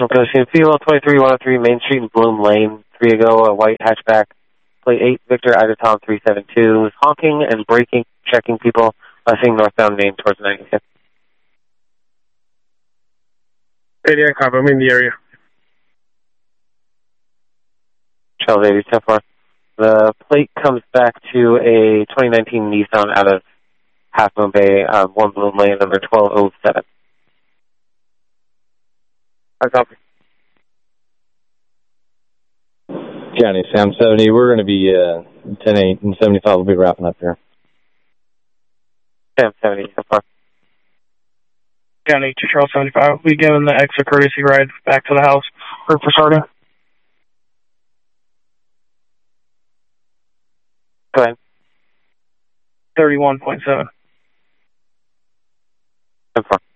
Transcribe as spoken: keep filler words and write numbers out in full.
Okay, so Fuel twenty-three one oh three Main Street and Bloom Lane, three ago, a white hatchback, plate eight, Victor Ida Tom three seven two, was honking and braking, checking people, rushing northbound Main towards ninety-fifth. eighty-eight, copy, I'm in the area. Charles eighty, so far. The plate comes back to a twenty nineteen Nissan out of Half Moon Bay, um, one Bloom Lane, number twelve oh seven. I copy. County Sam seventy, we're going to be uh, ten eight and seventy-five will be wrapping up here. Sam seventy, so far. County to Charles seventy-five, we given the extra courtesy ride back to the house for, for starting. Go ahead. thirty-one point seven. So far.